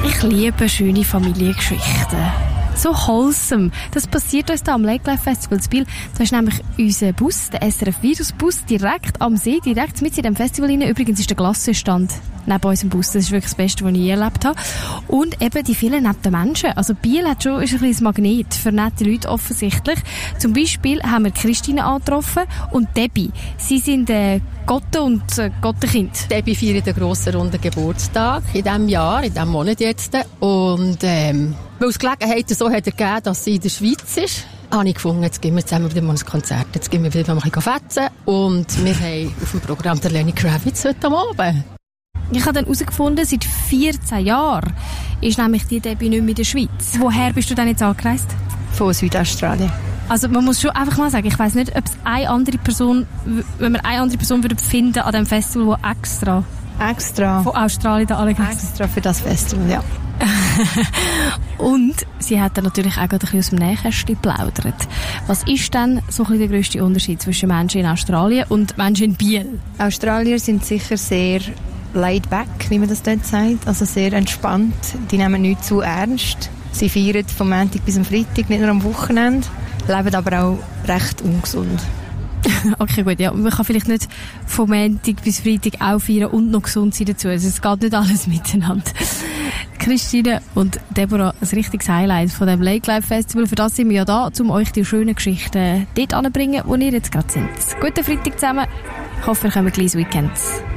Ich liebe schöne Familiengeschichten. So wholesome. Das passiert uns da am Lake Life Festival in Biel. Da ist nämlich unser Bus, der SRF Virus Bus, direkt am See, direkt mit in dem Festival rein. Übrigens ist der Glassestand neben unserem Bus. Das ist wirklich das Beste, was ich je erlebt habe. Und eben die vielen netten Menschen. Also Biel hat schon, ist ein bisschen ein Magnet für nette Leute offensichtlich. Zum Beispiel haben wir Christine angetroffen und Debbie. Sie sind Gotte und Gottenkind. Debbie feiert einen grossen runden Geburtstag in diesem Jahr, in diesem Monat jetzt. Und weil es Gelegenheit so hat gegeben, dass sie in der Schweiz ist, habe ich gefunden, jetzt gehen wir zusammen wieder mal ein Konzert. Jetzt gehen wir wieder mal ein bisschen fetzen. Und wir haben auf dem Programm der Lenny Kravitz heute Abend. Ich habe dann herausgefunden, seit 14 Jahren ist nämlich die Debbie nicht mehr in der Schweiz. Woher bist du denn jetzt angereist? Von Südaustralien. Also man muss schon einfach mal sagen, ich weiss nicht, ob es eine andere Person, wenn wir eine andere Person würde finden an diesem Festival, die extra von Australien da alle extra für das Festival, ja. Und sie hat dann natürlich auch gerade ein bisschen aus dem Nähkästchen geplaudert. Was ist denn so ein bisschen der grösste Unterschied zwischen Menschen in Australien und Menschen in Biel? Australier sind sicher sehr laid back, wie man das dort sagt, also sehr entspannt. Die nehmen nichts zu ernst. Sie feiern vom Montag bis am Freitag, nicht nur am Wochenende, leben aber auch recht ungesund. Okay, gut, ja. Man kann vielleicht nicht vom Montag bis Freitag auch feiern und noch gesund sein dazu. Also es geht nicht alles miteinander. Christine und Deborah, ein richtiges Highlight von dem Lake Life Festival. Für das sind wir ja da, um euch die schönen Geschichten dort anzubringen, wo ihr jetzt gerade sind. Guten Freitag zusammen. Ich hoffe, ihr kommt gleich ins Weekend.